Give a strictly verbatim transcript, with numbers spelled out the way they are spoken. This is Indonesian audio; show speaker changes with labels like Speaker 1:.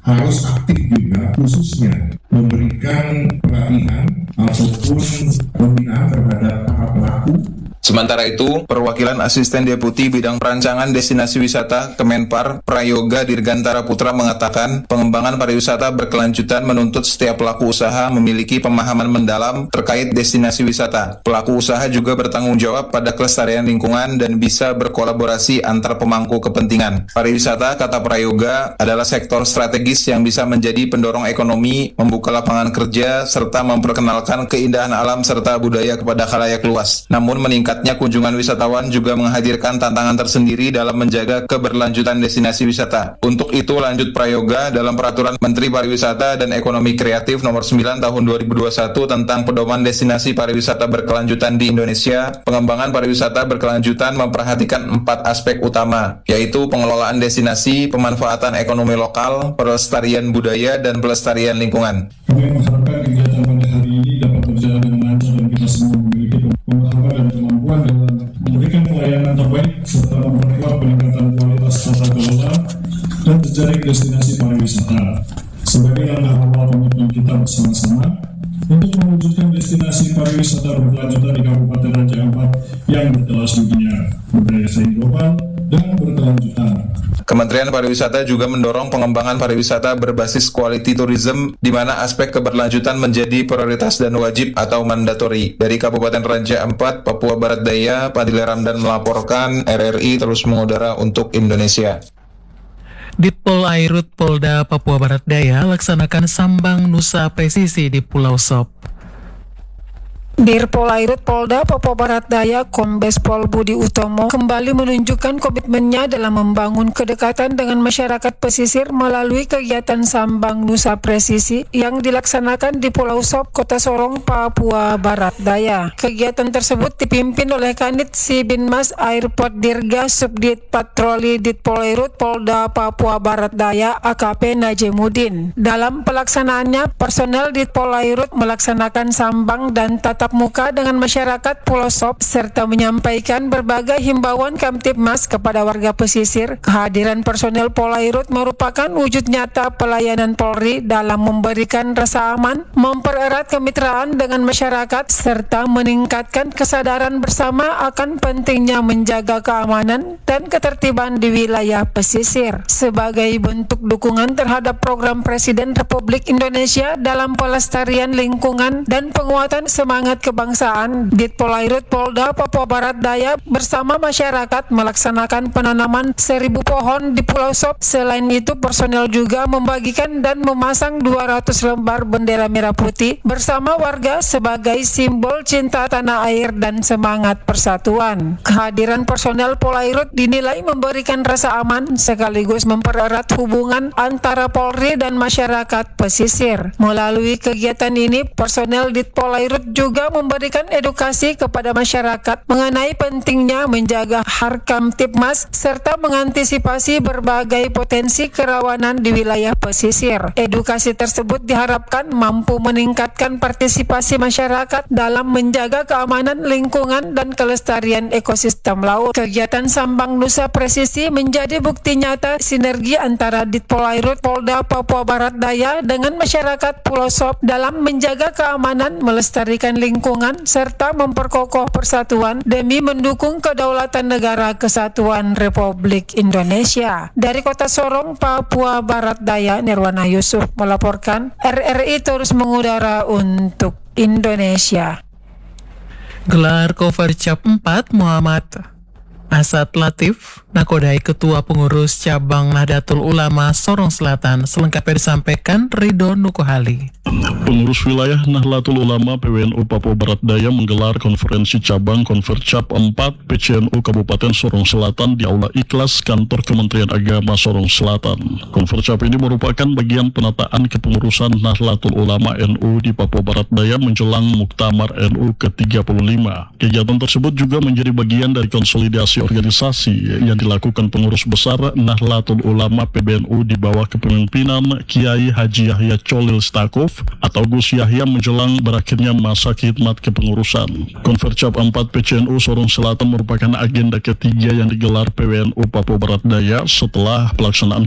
Speaker 1: harus aktif juga, khususnya memberikan perhatian ataupun pembinaan terhadap para pelaku.
Speaker 2: Sementara itu, perwakilan Asisten Deputi Bidang Perancangan Destinasi Wisata Kemenpar Prayoga Dirgantara Putra mengatakan pengembangan pariwisata berkelanjutan menuntut setiap pelaku usaha memiliki pemahaman mendalam terkait destinasi wisata. Pelaku usaha juga bertanggung jawab pada kelestarian lingkungan dan bisa berkolaborasi antar pemangku kepentingan. Pariwisata, kata Prayoga, adalah sektor strategis yang bisa menjadi pendorong ekonomi, membuka lapangan kerja, serta memperkenalkan keindahan alam serta budaya kepada khalayak luas. Namun meningkat Meningkatnya kunjungan wisatawan juga menghadirkan tantangan tersendiri dalam menjaga keberlanjutan destinasi wisata. Untuk itu, lanjut Prayoga, dalam Peraturan Menteri Pariwisata dan Ekonomi Kreatif Nomor sembilan Tahun dua ribu dua puluh satu tentang pedoman destinasi pariwisata berkelanjutan di Indonesia, pengembangan pariwisata berkelanjutan memperhatikan empat aspek utama, yaitu pengelolaan destinasi, pemanfaatan ekonomi lokal, pelestarian budaya, dan pelestarian lingkungan.
Speaker 3: Kami mengharapkan kegiatan pada hari ini dapat berjalan dengan lancar dan kita semua memiliki pemahaman dan kemampuan dalam memberikan pelayanan terbaik serta memperkuat peningkatan kualitas tata kelola dan jejaring destinasi pariwisata. Sebagai langkah awal komitmen kita bersama-sama untuk mewujudkan destinasi pariwisata berkelanjutan di Kabupaten Raja Ampat yang berkelas dunia, berdaya saing global, dan berkelanjutan.
Speaker 2: Kementerian Pariwisata juga mendorong pengembangan pariwisata berbasis quality tourism, di mana aspek keberlanjutan menjadi prioritas dan wajib atau mandatori. Dari Kabupaten Raja Ampat, Papua Barat Daya, Padile Ramdan melaporkan, R R I terus mengudara untuk Indonesia.
Speaker 4: Ditpol Airut Polda Papua Barat Daya laksanakan sambang Nusa Presisi di Pulau Sop.
Speaker 5: Dirpol Airut Polda Papua Barat Daya Kombes Pol Budi Utomo kembali menunjukkan komitmennya dalam membangun kedekatan dengan masyarakat pesisir melalui kegiatan Sambang Nusa Presisi yang dilaksanakan di Pulau Sop, Kota Sorong, Papua Barat Daya. Kegiatan tersebut dipimpin oleh Kanit Sibinmas Airport Dirga Subdit Patroli Ditpol Airut Polda Papua Barat Daya A K P Najimuddin. Dalam pelaksanaannya, personel Ditpol Airut melaksanakan sambang dan tatap muka dengan masyarakat Pulau Sop serta menyampaikan berbagai himbauan Kamtibmas kepada warga pesisir. Kehadiran personel Polairut merupakan wujud nyata pelayanan Polri dalam memberikan rasa aman, mempererat kemitraan dengan masyarakat serta meningkatkan kesadaran bersama akan pentingnya menjaga keamanan dan ketertiban di wilayah pesisir. Sebagai bentuk dukungan terhadap program Presiden Republik Indonesia dalam pelestarian lingkungan dan penguatan semangat kebangsaan, Ditpol Airut Polda Papua Barat Daya bersama masyarakat melaksanakan penanaman seribu pohon di Pulau Sop. Selain itu, personel juga membagikan dan memasang dua ratus lembar bendera merah putih bersama warga sebagai simbol cinta tanah air dan semangat persatuan. Kehadiran personel Polairut dinilai memberikan rasa aman sekaligus mempererat hubungan antara Polri dan masyarakat pesisir. Melalui kegiatan ini, personel Ditpol Airut juga memberikan edukasi kepada masyarakat mengenai pentingnya menjaga Harkamtibmas serta mengantisipasi berbagai potensi kerawanan di wilayah pesisir. Edukasi tersebut diharapkan mampu meningkatkan partisipasi masyarakat dalam menjaga keamanan lingkungan dan kelestarian ekosistem laut. Kegiatan Sambang Nusa Presisi menjadi bukti nyata sinergi antara Ditpol Airut Polda Papua Barat Daya dengan masyarakat Pulau Sop dalam menjaga keamanan, melestarikan lingkungan, serta memperkokoh persatuan demi mendukung kedaulatan negara kesatuan Republik Indonesia. Dari Kota Sorong, Papua Barat Daya, Nirwana Yusuf melaporkan. R R I terus mengudara untuk Indonesia.
Speaker 4: Gelar Kovercap empat Muhammad Asad Latif, nakodai Ketua Pengurus Cabang Nahdlatul Ulama Sorong Selatan, selengkapnya disampaikan Ridho Nukuhali.
Speaker 6: Pengurus Wilayah Nahdlatul Ulama P W N U Papua Barat Daya menggelar konferensi cabang Konvercap empat P C N U Kabupaten Sorong Selatan di Aula Ikhlas Kantor Kementerian Agama Sorong Selatan. Konvercap ini merupakan bagian penataan kepengurusan Nahdlatul Ulama N U di Papua Barat Daya menjelang Muktamar N U ke tiga puluh lima. Kegiatan tersebut juga menjadi bagian dari konsolidasi organisasi yang dilakukan pengurus besar Nahdlatul Ulama P B N U di bawah kepemimpinan Kiai Haji Yahya Cholil Stakuf atau Gus Yahya menjelang berakhirnya masa khidmat kepengurusan. Konvercap empat P C N U Sorong Selatan merupakan agenda ketiga yang digelar P W N U Papua Barat Daya setelah pelaksanaan